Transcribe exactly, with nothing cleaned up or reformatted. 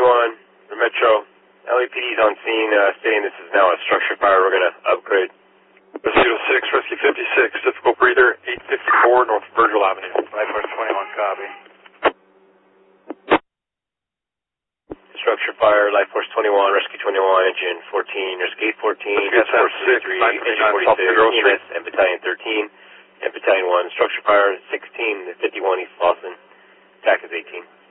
twenty-one, the Metro. L A P D's on scene, uh, stating this is now a structure fire. We're going to upgrade. Rescue six, Rescue fifty-six, difficult breather, eight fifty-four North Virgil Avenue. Life Force twenty-one, copy. Structure fire, Life Force twenty-one, Rescue twenty-one, Engine fourteen, Rescue fourteen, Rescue Force thirty-three, Engine forty-six, E M S, and Battalion thirteen, and Battalion one. Structure fire, sixteen, fifty-one East Boston. Attack is eighteen.